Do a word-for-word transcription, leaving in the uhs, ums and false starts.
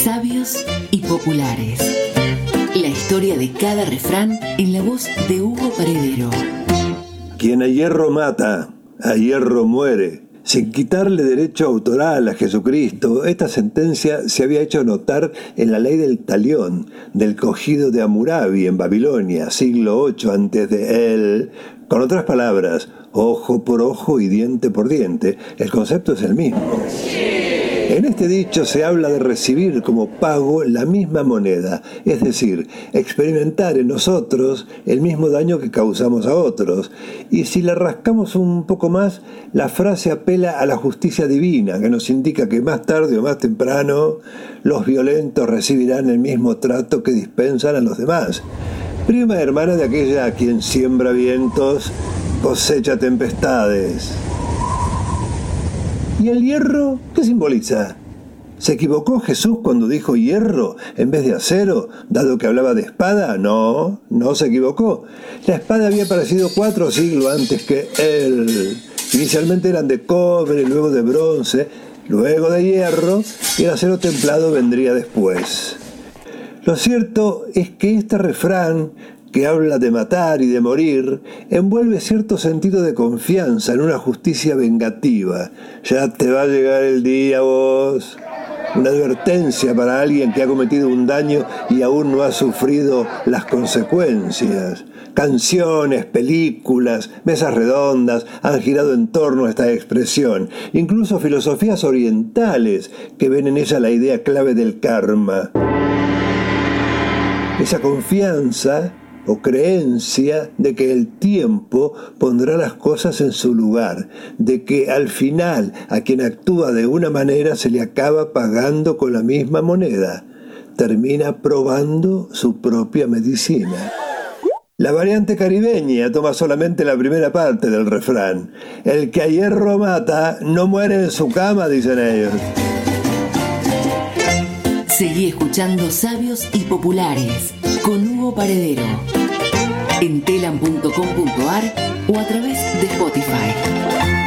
Sabios y populares. La historia de cada refrán en la voz de Hugo Paredero. Quien a hierro mata, a hierro muere. Sin quitarle derecho autoral a Jesucristo, esta sentencia se había hecho notar en la ley del talión, del cogido de Hammurabi en Babilonia, siglo ocho antes de él. Con otras palabras, ojo por ojo y diente por diente, el concepto es el mismo. En este dicho se habla de recibir como pago la misma moneda, es decir, experimentar en nosotros el mismo daño que causamos a otros. Y si la rascamos un poco más, la frase apela a la justicia divina, que nos indica que más tarde o más temprano los violentos recibirán el mismo trato que dispensan a los demás. Prima hermana de aquella a quien siembra vientos, cosecha tempestades. ¿Y el hierro qué simboliza? ¿Se equivocó Jesús cuando dijo hierro en vez de acero, dado que hablaba de espada? No, no se equivocó. La espada había aparecido cuatro siglos antes que él. Inicialmente eran de cobre, luego de bronce, luego de hierro, y el acero templado vendría después. Lo cierto es que este refrán, que habla de matar y de morir, envuelve cierto sentido de confianza en una justicia vengativa. Ya te va a llegar el día, vos. Una advertencia para alguien que ha cometido un daño y aún no ha sufrido las consecuencias. Canciones, películas, mesas redondas han girado en torno a esta expresión. Incluso filosofías orientales que ven en ella la idea clave del karma. Esa confianza o creencia de que el tiempo pondrá las cosas en su lugar, de que al final a quien actúa de una manera se le acaba pagando con la misma moneda, termina probando su propia medicina. La variante caribeña toma solamente la primera parte del refrán. El que a hierro mata no muere en su cama, dicen ellos. Seguí escuchando Sabios y Populares con Hugo Paredero en telam punto com punto ar o a través de Spotify.